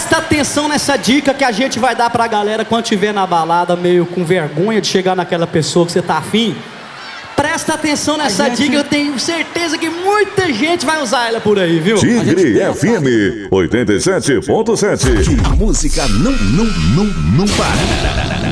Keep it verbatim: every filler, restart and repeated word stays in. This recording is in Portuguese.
Presta atenção nessa dica que a gente vai dar pra galera quando tiver na balada meio com vergonha de chegar naquela pessoa que você tá afim. Presta atenção nessa gente... dica, eu tenho certeza que muita gente vai usar ela por aí, viu? Tigre F M oitenta e sete ponto sete. A música não, não, não, não para.